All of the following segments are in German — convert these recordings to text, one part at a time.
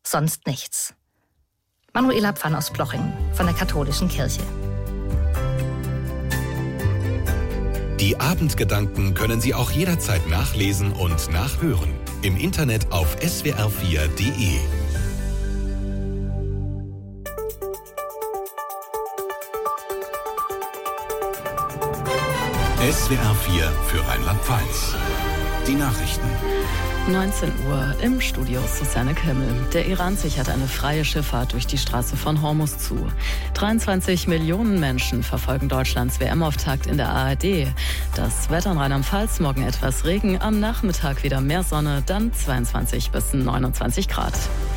sonst nichts. Manuela Pfann aus Plochingen von der Katholischen Kirche. Die Abendgedanken können Sie auch jederzeit nachlesen und nachhören. Im Internet auf swr4.de. SWR4 für Rheinland-Pfalz. Die Nachrichten. 19 Uhr im Studio Susanne Kimmel. Der Iran sichert eine freie Schifffahrt durch die Straße von Hormuz zu. 23 Millionen Menschen verfolgen Deutschlands WM-Auftakt in der ARD. Das Wetter in Rheinland-Pfalz, morgen etwas Regen, am Nachmittag wieder mehr Sonne, dann 22 bis 29 Grad.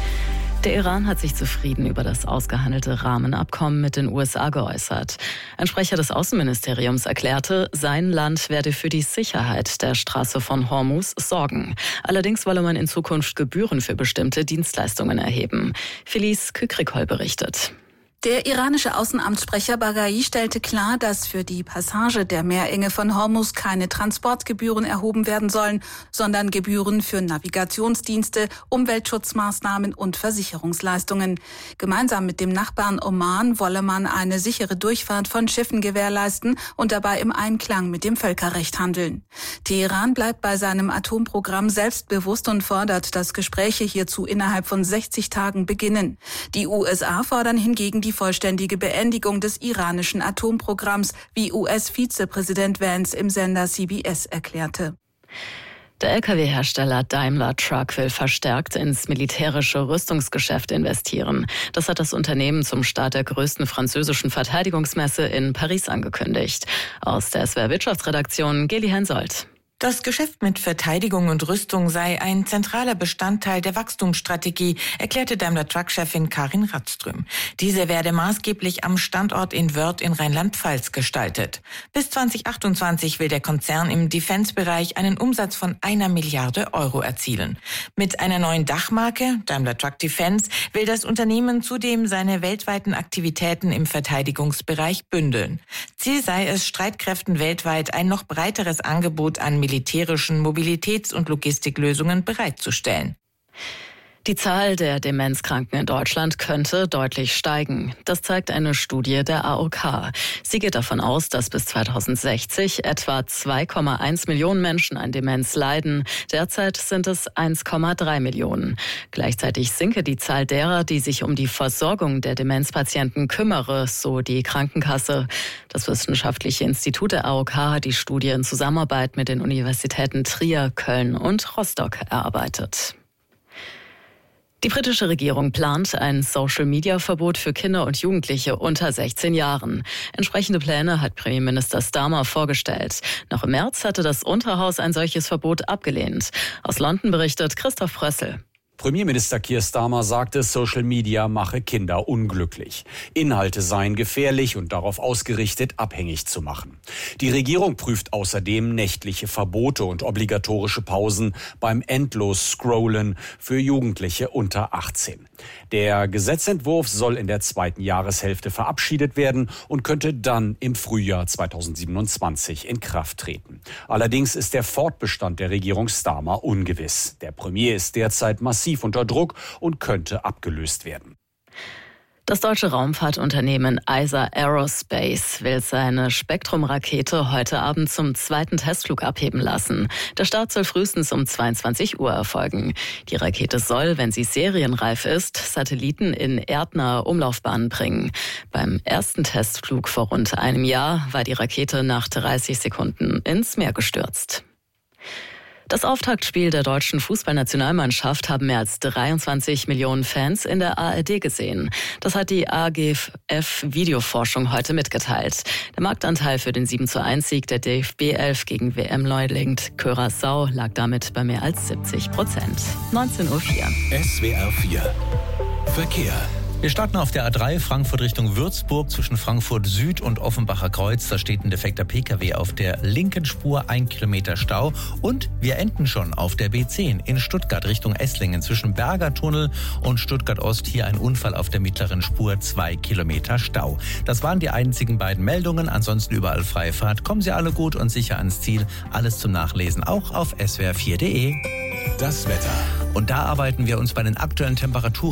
Der Iran hat sich zufrieden über das ausgehandelte Rahmenabkommen mit den USA geäußert. Ein Sprecher des Außenministeriums erklärte, sein Land werde für die Sicherheit der Straße von Hormuz sorgen. Allerdings wolle man in Zukunft Gebühren für bestimmte Dienstleistungen erheben. Felice Kükrikol berichtet. Der iranische Außenamtssprecher Baghai stellte klar, dass für die Passage der Meerenge von Hormuz keine Transportgebühren erhoben werden sollen, sondern Gebühren für Navigationsdienste, Umweltschutzmaßnahmen und Versicherungsleistungen. Gemeinsam mit dem Nachbarn Oman wolle man eine sichere Durchfahrt von Schiffen gewährleisten und dabei im Einklang mit dem Völkerrecht handeln. Teheran bleibt bei seinem Atomprogramm selbstbewusst und fordert, dass Gespräche hierzu innerhalb von 60 Tagen beginnen. Die USA fordern hingegen die vollständige Beendigung des iranischen Atomprogramms, wie US-Vizepräsident Vance im Sender CBS erklärte. Der Lkw-Hersteller Daimler Truck will verstärkt ins militärische Rüstungsgeschäft investieren. Das hat das Unternehmen zum Start der größten französischen Verteidigungsmesse in Paris angekündigt. Aus der SWR-Wirtschaftsredaktion Geli Hensoldt. Das Geschäft mit Verteidigung und Rüstung sei ein zentraler Bestandteil der Wachstumsstrategie, erklärte Daimler-Truck-Chefin Karin Radström. Diese werde maßgeblich am Standort in Wörth in Rheinland-Pfalz gestaltet. Bis 2028 will der Konzern im Defense-Bereich einen Umsatz von 1 Milliarde Euro erzielen. Mit einer neuen Dachmarke, Daimler Truck Defense, will das Unternehmen zudem seine weltweiten Aktivitäten im Verteidigungsbereich bündeln. Ziel sei es, Streitkräften weltweit ein noch breiteres Angebot an militärischen Mobilitäts- und Logistiklösungen bereitzustellen. Die Zahl der Demenzkranken in Deutschland könnte deutlich steigen. Das zeigt eine Studie der AOK. Sie geht davon aus, dass bis 2060 etwa 2,1 Millionen Menschen an Demenz leiden. Derzeit sind es 1,3 Millionen. Gleichzeitig sinke die Zahl derer, die sich um die Versorgung der Demenzpatienten kümmere, so die Krankenkasse. Das Wissenschaftliche Institut der AOK hat die Studie in Zusammenarbeit mit den Universitäten Trier, Köln und Rostock erarbeitet. Die britische Regierung plant ein Social-Media-Verbot für Kinder und Jugendliche unter 16 Jahren. Entsprechende Pläne hat Premierminister Starmer vorgestellt. Noch im März hatte das Unterhaus ein solches Verbot abgelehnt. Aus London berichtet Christoph Prössel. Premierminister Keir Starmer sagte, Social Media mache Kinder unglücklich. Inhalte seien gefährlich und darauf ausgerichtet, abhängig zu machen. Die Regierung prüft außerdem nächtliche Verbote und obligatorische Pausen beim Endlos-Scrollen für Jugendliche unter 18. Der Gesetzentwurf soll in der 2. Jahreshälfte verabschiedet werden und könnte dann im Frühjahr 2027 in Kraft treten. Allerdings ist der Fortbestand der Regierung Starmer ungewiss. Der Premier ist derzeit massiv unter Druck und könnte abgelöst werden. Das deutsche Raumfahrtunternehmen ESA Aerospace will seine Spektrum-Rakete heute Abend zum 2. Testflug abheben lassen. Der Start soll frühestens um 22 Uhr erfolgen. Die Rakete soll, wenn sie serienreif ist, Satelliten in erdnahe Umlaufbahnen bringen. Beim ersten Testflug vor rund einem Jahr war die Rakete nach 30 Sekunden ins Meer gestürzt. Das Auftaktspiel der deutschen Fußballnationalmannschaft haben mehr als 23 Millionen Fans in der ARD gesehen. Das hat die AGF Videoforschung heute mitgeteilt. Der Marktanteil für den 7:1-Sieg der DFB-11 gegen WM-Neuling Curaçao lag damit bei mehr als 70%. 19:04 Uhr. SWR 4 Verkehr. Wir starten auf der A3 Frankfurt Richtung Würzburg zwischen Frankfurt Süd und Offenbacher Kreuz. Da steht ein defekter Pkw auf der linken Spur, 1 Kilometer Stau. Und wir enden schon auf der B10 in Stuttgart Richtung Esslingen zwischen Berger Tunnel und Stuttgart Ost. Hier ein Unfall auf der mittleren Spur, 2 Kilometer Stau. Das waren die einzigen beiden Meldungen. Ansonsten überall freie Fahrt. Kommen Sie alle gut und sicher ans Ziel. Alles zum Nachlesen auch auf swr4.de. Das Wetter. Und da arbeiten wir uns bei den aktuellen Temperaturen